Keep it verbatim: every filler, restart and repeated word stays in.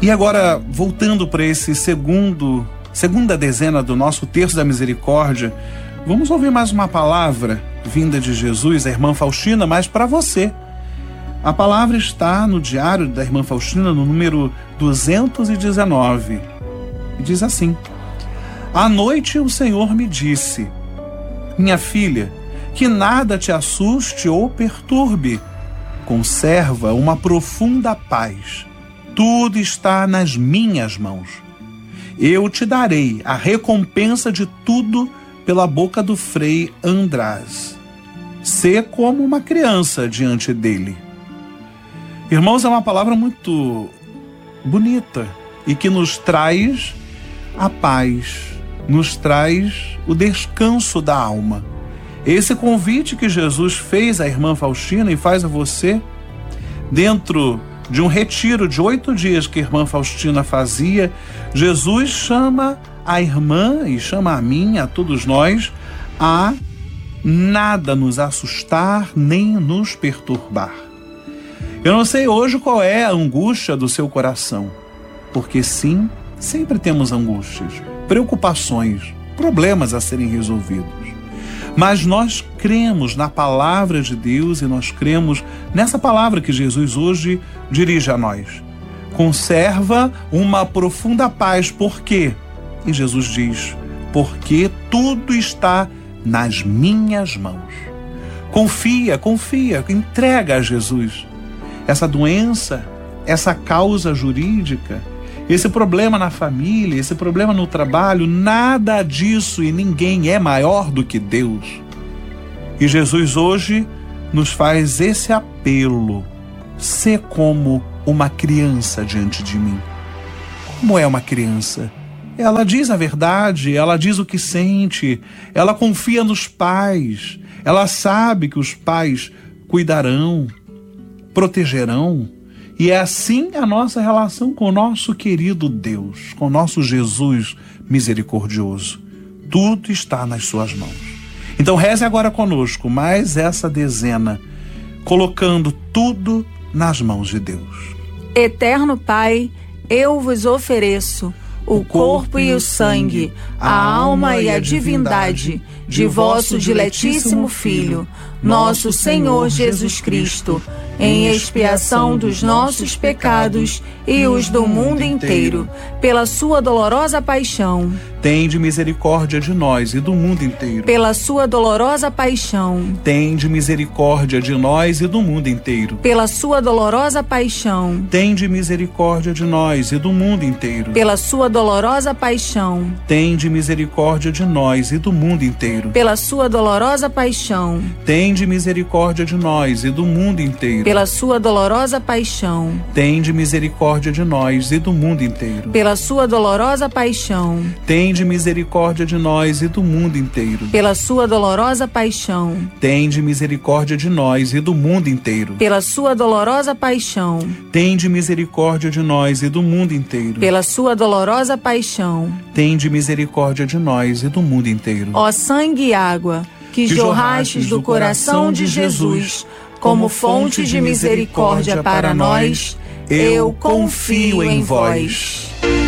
E agora, voltando para esse segundo, segunda dezena do nosso Terço da Misericórdia, vamos ouvir mais uma palavra vinda de Jesus, a irmã Faustina, mas para você. A palavra está no diário da irmã Faustina, no número duzentos e dezenove. E diz assim: à noite o Senhor me disse: minha filha, que nada te assuste ou perturbe. Conserva uma profunda paz. Tudo está nas minhas mãos. Eu te darei a recompensa de tudo pela boca do Frei András. Sê como uma criança diante dele. Irmãos, é uma palavra muito bonita e que nos traz a paz, nos traz o descanso da alma. Esse convite que Jesus fez à irmã Faustina e faz a você, dentro de um retiro de oito dias que a irmã Faustina fazia, Jesus chama a irmã e chama a mim, a todos nós, a nada nos assustar nem nos perturbar. Eu não sei hoje qual é a angústia do seu coração, porque sim, sempre temos angústias, preocupações, problemas a serem resolvidos. Mas nós cremos na palavra de Deus e nós cremos nessa palavra que Jesus hoje dirige a nós. Conserva uma profunda paz. Por quê? E Jesus diz: porque tudo está nas minhas mãos. Confia, confia, entrega a Jesus. Essa doença, essa causa jurídica, esse problema na família, esse problema no trabalho, nada disso e ninguém é maior do que Deus. E Jesus hoje nos faz esse apelo: sê como uma criança diante de mim. Como é uma criança? Ela diz a verdade, ela diz o que sente, ela confia nos pais, ela sabe que os pais cuidarão, protegerão. E é assim a nossa relação com o nosso querido Deus, com o nosso Jesus misericordioso. Tudo está nas suas mãos. Então reze agora conosco mais essa dezena, colocando tudo nas mãos de Deus. Eterno Pai, eu vos ofereço o corpo e o sangue, a alma e a divindade de vosso diletíssimo Filho, nosso Senhor Jesus Cristo, em expiação dos nossos pecados e os do mundo inteiro, pela sua dolorosa paixão. Tende misericórdia de nós e do mundo inteiro. Pela sua dolorosa paixão. Tende misericórdia de nós e do mundo inteiro. Pela sua dolorosa paixão. Tende misericórdia de nós e do mundo inteiro. Pela sua dolorosa paixão. Tende misericórdia de nós e do mundo inteiro. Pela sua dolorosa paixão. Tende misericórdia de nós e do mundo inteiro. Pela sua dolorosa paixão. Tende misericórdia de nós e do mundo inteiro. Pela sua dolorosa paixão. Tende misericórdia de nós e do mundo inteiro. Pela sua dolorosa paixão. Tende misericórdia de nós e do mundo inteiro. Pela sua dolorosa paixão. Tende misericórdia de nós e do mundo inteiro. Pela sua dolorosa paixão. Tende misericórdia de nós e do mundo inteiro. Ó sangue e água, que, que jorrastes do coração de Jesus, como fonte de misericórdia para nós, eu confio em vós.